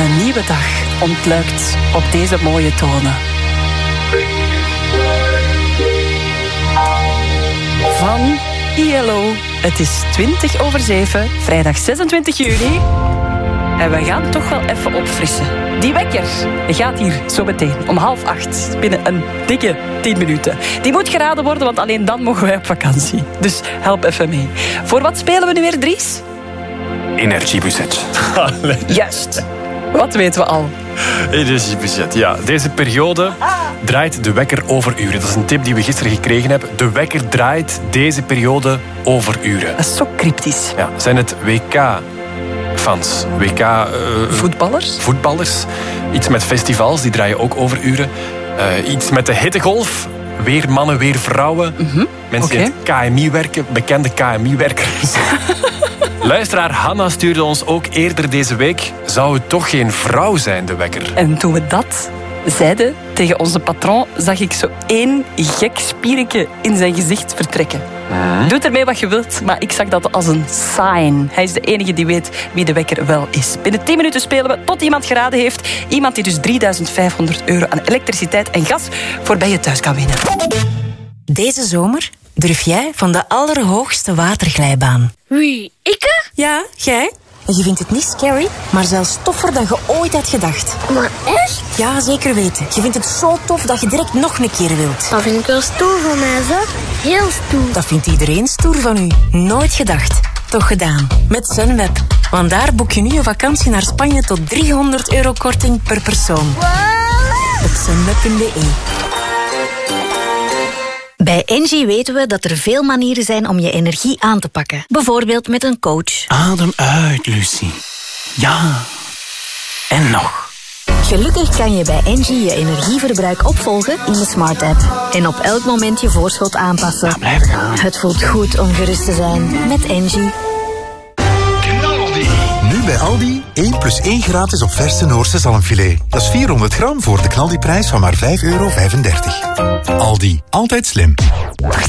Een nieuwe dag ontluikt op deze mooie tonen. Van ILO. Het is 7:20, vrijdag 26 juli. En we gaan toch wel even opfrissen. Die wekker gaat hier zo meteen om 7:30. Binnen een dikke 10 minuten. Die moet geraden worden, want alleen dan mogen wij op vakantie. Dus help even mee. Voor wat spelen we nu weer, Dries? Energiebudget. Juist. Wat weten we al? Energiebudget, ja. Deze periode draait de wekker over uren. Dat is een tip die we gisteren gekregen hebben. De wekker draait deze periode over uren. Dat is zo cryptisch. Ja, zijn het WK-fans? Voetballers. Iets met festivals, die draaien ook over uren. Iets met de hittegolf. Weer mannen, weer vrouwen. Mensen die in het KMI werken. Bekende KMI-werkers. Luisteraar Hanna stuurde ons ook eerder deze week. Zou het toch geen vrouw zijn, de wekker? En toen we dat zeiden tegen onze patron, zag ik zo één gek spieretje in zijn gezicht vertrekken. Doe ermee wat je wilt, maar ik zag dat als een sign. Hij is de enige die weet wie de wekker wel is. Binnen 10 minuten spelen we tot iemand geraden heeft. Iemand die dus €3.500 aan elektriciteit en gas voor bij je thuis kan winnen. Deze zomer durf jij van de allerhoogste waterglijbaan. Wie, ikke? Ja, jij. En je vindt het niet scary, maar zelfs toffer dan je ooit had gedacht. Maar echt? Ja, zeker weten. Je vindt het zo tof dat je direct nog een keer wilt. Dat vind ik wel stoer van mij, zeg. Heel stoer. Dat vindt iedereen stoer van u. Nooit gedacht. Toch gedaan. Met Sunweb. Want daar boek je nu een vakantie naar Spanje tot €300 korting per persoon. Wow. Op sunweb.be. Bij Engie weten we dat er veel manieren zijn om je energie aan te pakken. Bijvoorbeeld met een coach. Adem uit, Lucie. Ja. En nog. Gelukkig kan je bij Engie je energieverbruik opvolgen in de Smart App. En op elk moment je voorschot aanpassen. Ja, blijf gaan. Het voelt goed om gerust te zijn met Engie. Nu bij Aldi, 1 + 1 gratis op verse Noorse zalmfilet. Dat is 400 gram voor de knaldiprijs van maar €5,35. Aldi, altijd slim.